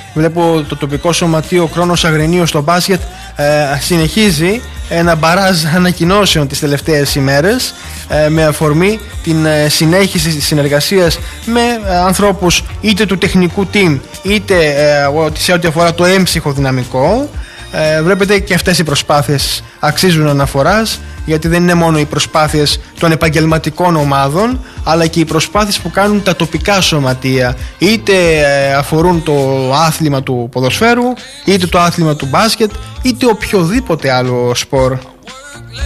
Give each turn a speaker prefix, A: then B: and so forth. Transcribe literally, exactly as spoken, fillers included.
A: Βλέπω το τοπικό σωματείο Κρόνος Αγρινίου στο μπάσκετ ε, συνεχίζει ένα μπαράζ ανακοινώσεων τις τελευταίες ημέρες ε, με αφορμή την ε, συνέχιση της συνεργασίας με ε, ανθρώπους είτε του τεχνικού team είτε ε, σε ό,τι αφορά το έμψυχο δυναμικό. Ε, βλέπετε και αυτές οι προσπάθειες αξίζουν αναφοράς, γιατί δεν είναι μόνο οι προσπάθειες των επαγγελματικών ομάδων, αλλά και οι προσπάθειες που κάνουν τα τοπικά σωματεία, είτε ε, αφορούν το άθλημα του ποδοσφαίρου, είτε το άθλημα του μπάσκετ, είτε οποιοδήποτε άλλο σπορ.